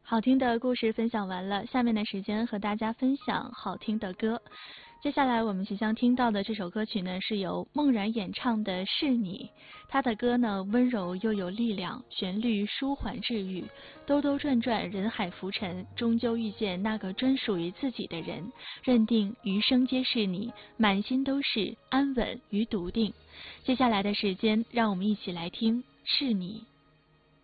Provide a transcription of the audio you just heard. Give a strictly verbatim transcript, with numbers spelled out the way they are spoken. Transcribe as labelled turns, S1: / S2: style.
S1: 好听的故事分享完了，下面的时间和大家分享好听的歌。接下来我们即将听到的这首歌曲呢，是由梦然演唱的《是你》。她的歌呢，温柔又有力量，旋律舒缓治愈。兜兜转转，人海浮沉，终究遇见那个专属于自己的人。认定余生皆是你，满心都是安稳与笃定。接下来的时间，让我们一起来听《是你》。